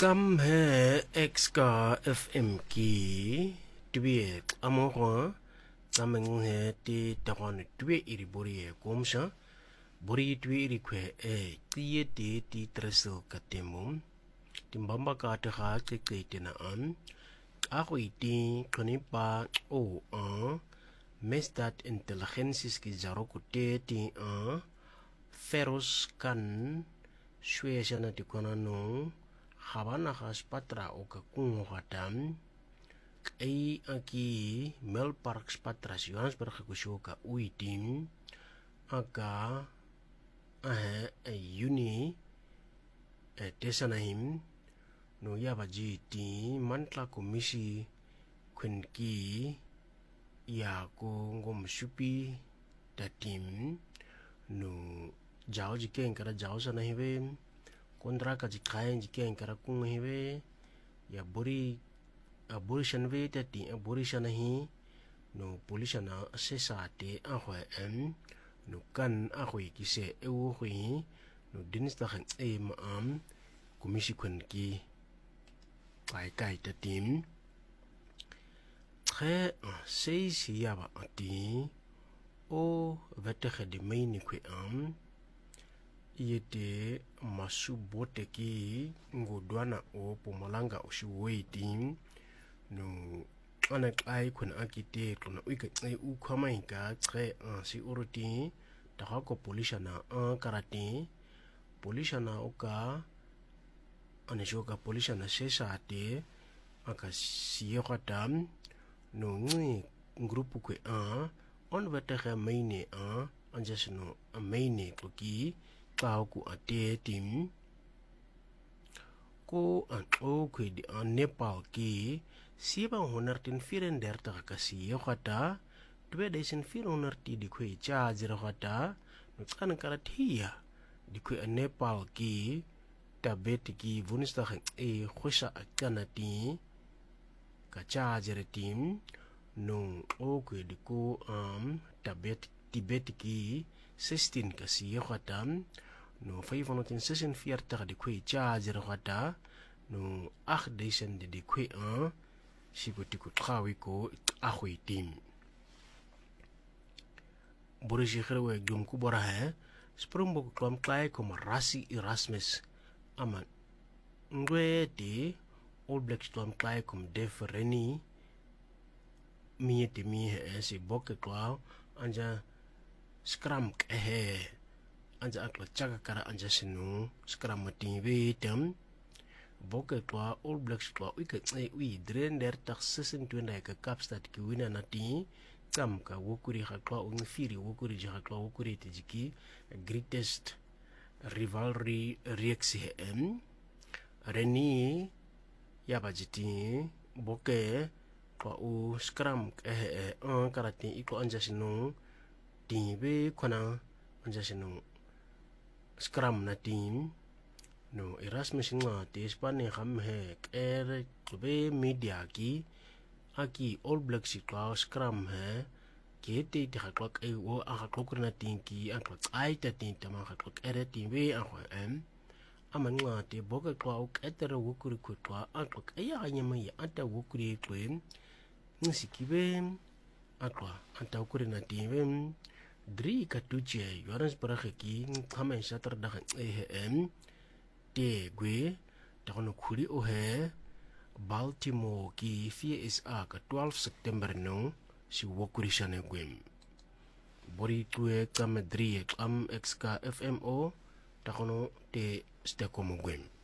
Cam he X ka FM ki tue amoro cameng he ti tagon tue iri bori e komsha bori tue iri kwe e tie ti treso katemum timbamba ka te ga te na an ako iti konipa o mesdat intelligensis ki jaroko te ti feros kan shweshana ti kona no Habana has patra o kakung hatam ay aki Mel Parks patras Johannesburg kushoka uitim aka uni tesanahim no yabaji ti mantla komisi kwenki ya ko ngom supi datim no jao jiken kara jao sanahibe kontra ka jikain jiken kara kung hibe ya bori abolition ve tati abolition hi no police na asesate ahwe no kan ahwe kise ewo hui no dinsta khan am komisi kwen ki kai tatim tre sei si yaba ati o vetere de maini kwe yete masu bote ki ngodwana o Mpumalanga o shiwaiting no anak ai kun akite kuna uika u khama inka tre si uruti tahako police na karate police na oka aneshoka police na sesate aka siyokatam no ngi grupu kwe on vetere maine anjasno maine toki ku ate tim ko kwe di Nepal ki 734 kasi yokata 2400 di kwe charge rokata nutkan karatia di kwe Nepal ki tabet ki vunista khusha akanati ka charge retim no kwe di ko tabet Tibet ki 16 kasi yokata no 546 di kwe charge rokata no 8 di kwe sikotiku trawi ko ahwe tim bori shikrewe gum ku bora he Springbok klam klai ko Rasi Erasmus aman ngwe di All Blacks klam klai ko Def Rennie miete mi si bokke klau anja scrum anja akla chaka kara anja sinu scrum mati vetem bokke klau All Blacks klau ui dren der tak 26 ka Kapstad ki wina nati kam ka wokuri ka klau firi wokuri ja klau wokuri tijiki greatest rivalry reaksi reni yabajiti bokke klau scrum karate iko anja sinu tibe kona anja sinu scrum na team no Erasmus nga te Spane kham he be media ki aki All Blacks klau scrum he kete te khlok wo khlok na tin ki khlok ai ta tin ta ma khlok tibe amanga te boka klau etero wukuri kutwa khlok ya nyama ya ata wukuri kwen nsikibe akwa anta wukuri na tibe dri katuche Johannesburg ki kama shatar da te gwe takono khuri o he Baltimore ki FSA ka 12 September no si wokuri shane gwem bori tuwe kama dri XK FMO takono te stekomo gwem